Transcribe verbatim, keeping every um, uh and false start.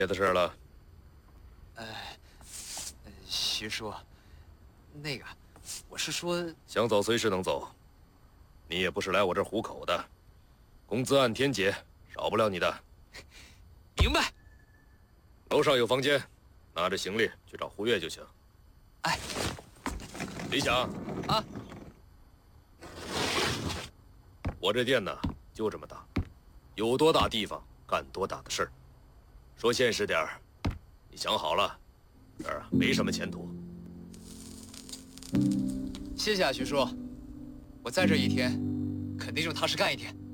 别的事儿了？ 呃，呃徐叔，那个，我是说， 想走随时能走，你也不是来我这儿糊口的，工资按天结，少不了你的。 明白。 楼上有房间，拿着行李去找胡月就行。 哎， 李想啊， 我这店呢就这么大，有多大地方干多大的事儿。说现实点儿，你想好了，这儿啊没什么前途。 谢谢啊，徐叔，我在这一天，肯定就踏实干一天。